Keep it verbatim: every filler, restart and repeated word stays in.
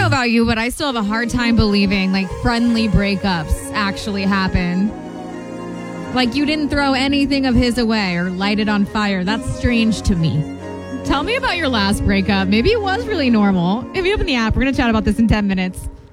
know about you, but I still have a hard time believing like friendly breakups actually happen. Like you didn't throw anything of his away or light it on fire. That's strange to me. Tell me about your last breakup. Maybe it was really normal. Hit me up in the app. We're going to chat about this in ten minutes.